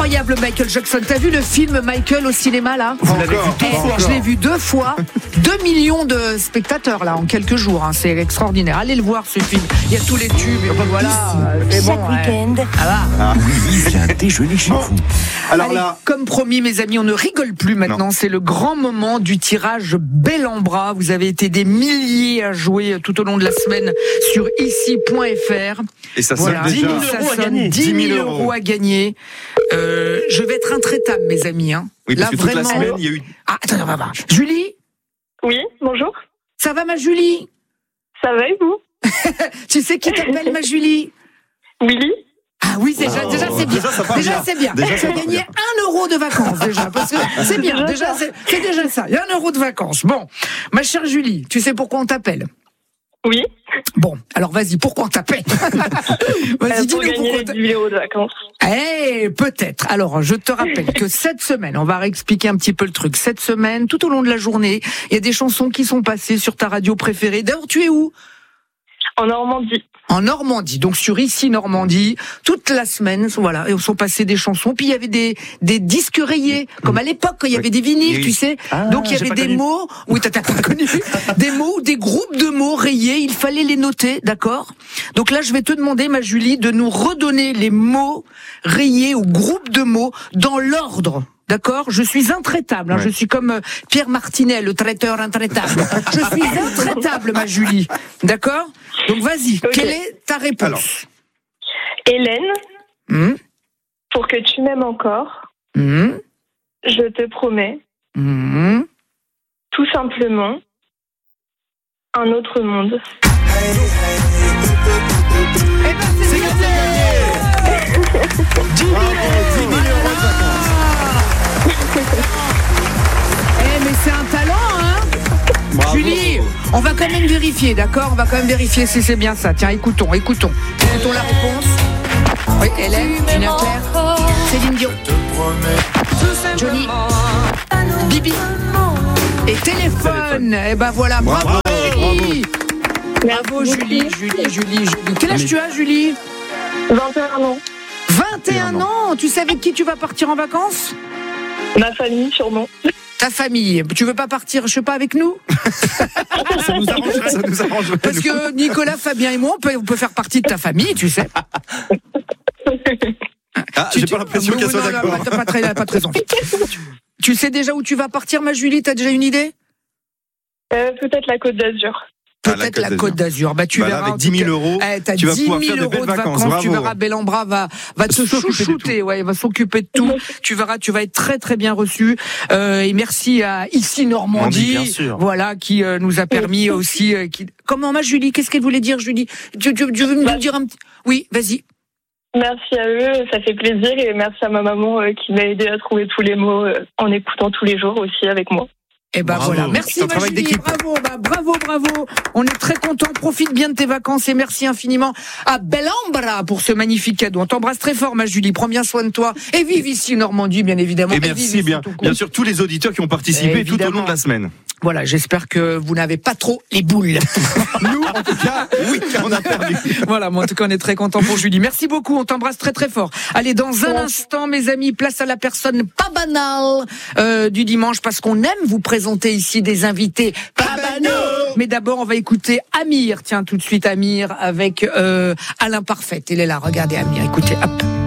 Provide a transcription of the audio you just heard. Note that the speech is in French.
Incroyable Michael Jackson. T'as vu le film Michael au cinéma là ? Vous l'avez vu 2 fois. Je l'ai vu 2 fois. 2 millions de spectateurs là en quelques jours. C'est extraordinaire. Allez le voir ce film. Il y a tous les tubes. Et puis voilà. C'est bon. Chaque week-end. Oui, viens déjeuner chez vous. Alors Allez, là, comme promis, mes amis, on ne rigole plus maintenant. C'est le grand moment du tirage bel en bras. Vous avez été des milliers à jouer tout au long de la semaine sur ici.fr. et ça Voilà. sonne déjà. 10 000 Ça euros à sonne gagner. 10 000 euros à gagner. Je vais être intraitable, mes amis. Oui, parce Là, que toute la vraiment. semaine, il y a eu. Ah, attends, on va voir. Julie, Oui, bonjour. ça va, ma Julie ? Ça va et vous? Tu sais qui t'appelle, ma Julie ? Willy? Ah oui, déjà c'est bien. Déjà, ça part Déjà bien. c'est bien. Déjà, Tu ça as part gagné bien. 1 euro de vacances déjà, parce que c'est bien. Déjà, c'est déjà ça. Il y a 1 euro de vacances. Bon, ma chère Julie, tu sais pourquoi on t'appelle ? Oui. Bon, alors vas-y, pourquoi on t'appelle ? Vas-y, Pour dis-nous gagner pourquoi les on t'appelle. 10 000 euros de vacances. Peut-être. Alors, je te rappelle que cette semaine, on va réexpliquer un petit peu le truc. Cette semaine, tout au long de la journée, il y a des chansons qui sont passées sur ta radio préférée. D'ailleurs, tu es où ? En Normandie. En Normandie, donc sur Ici Normandie, toute la semaine, voilà, et on sont passées des chansons. Puis il y avait des disques rayés, comme à l'époque quand il y avait des vinyles, Oui. tu sais. Ah, Donc il y j'ai avait pas des connu. mots, oui t'as pas connu, des mots, des groupes de mots rayés. Il fallait les noter, d'accord. Donc là, je vais te demander, ma Julie, de nous redonner les mots rayés ou groupes de mots dans l'ordre. D'accord, je suis intraitable. Je suis comme Pierre Martinet, le traiteur intraitable. Je suis intraitable, ma Julie. D'accord. Donc vas-y. Ok. Quelle est ta réponse ? Hélène, Hum, pour que tu m'aimes encore, hum, je te promets, hum. tout simplement, un autre monde. Eh ben c'est gagné. 10 000 euros de vacances. Eh mais c'est un talent, hein. Bravo. Julie, on va quand même vérifier, d'accord ? On va quand même vérifier si c'est bien ça. Tiens, écoutons la réponse. Oui, Hélène, Julien Clerc, Céline Dion, Johnny, Bibi et Téléphone. Et ben voilà, bravo Julie. Bravo Julie. Quel âge tu as, Julie ? 21 ans. 21 ans. Tu sais avec qui tu vas partir en vacances ? Ma famille, sûrement. Ta famille. Tu veux pas partir, je sais pas, avec nous ? Ça nous arrange. Parce que Nicolas, Fabien et moi, on peut faire partie de ta famille, tu sais. Ah, j'ai pas l'impression qu'elle soit d'accord. T'as pas très envie. Tu sais déjà où tu vas partir, ma Julie ? T'as déjà une idée ? Peut-être la Côte d'Azur. Peut-être la Côte d'Azur. Bah, tu Bah là, verras. avec 10 000 euros, t'as tu vas 10 pouvoir 000 faire de euros belles de vacances. vacances. Tu Bravo. verras, Bellambra va te S'occuper de chouchouter. tout. Ouais, il va s'occuper de tout. Tu verras, tu vas être très très bien reçu. Et merci à Ici Normandie. Bien sûr. Voilà, qui nous a permis aussi. Comment, ma Julie ? Qu'est-ce qu'elle voulait dire, Julie ? Tu veux me dire un petit. Oui, vas-y. Merci à eux, ça fait plaisir. Et merci à ma maman qui m'a aidé à trouver tous les mots en écoutant tous les jours aussi avec moi. Et ben Bravo. voilà, merci C'est un ma travail Julie, d'équipe. bravo. On est très contents, profite bien de tes vacances et merci infiniment à Bellambra pour ce magnifique cadeau. On t'embrasse très fort ma Julie, prends bien soin de toi et vive ici Normandie bien évidemment. Et vive merci ici, bien, tout court. bien sûr tous les auditeurs qui ont participé tout au long de la semaine. Voilà, j'espère que vous n'avez pas trop les boules. Nous, en tout cas, oui, on a perdu. Voilà, mais en tout cas, on est très contents pour Julie. Merci beaucoup, on t'embrasse très très fort. Allez, dans un instant, mes amis, place à la personne pas banale du dimanche, parce qu'on aime vous présenter ici des invités pas banaux. Mais d'abord, on va écouter Amir. Tiens, tout de suite, Amir avec Alain Parfait. Il est là, regardez Amir, écoutez, hop.